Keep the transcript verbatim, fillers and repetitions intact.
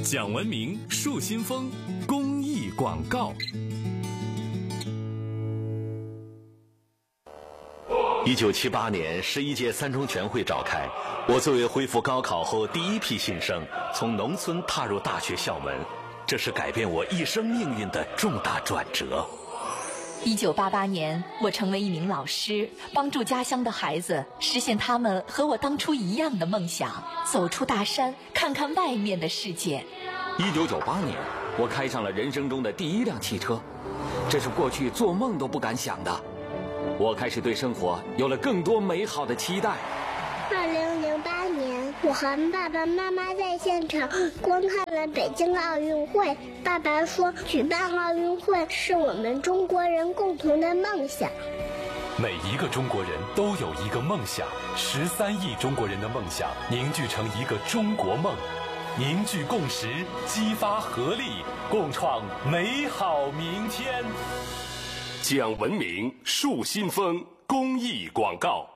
讲文明树新风公益广告。 一九七八年，十一届三中全会召开，我作为恢复高考后第一批新生，从农村踏入大学校门，这是改变我一生命运的重大转折。 一九八八年，我成为一名老师，帮助家乡的孩子实现他们和我当初一样的梦想，走出大山，看看外面的世界。 一九九八年，我开上了人生中的第一辆汽车，这是过去做梦都不敢想的。我开始对生活有了更多美好的期待。 二零零八年，我和爸爸妈妈在现场观看了北京奥运会。爸爸说，举办奥运会是我们中国人共同的梦想。 每一个中国人都有一个梦想，十三亿中国人的梦想凝聚成一个中国梦，凝聚共识，激发合力，共创美好明天。 讲文明树新风公益广告。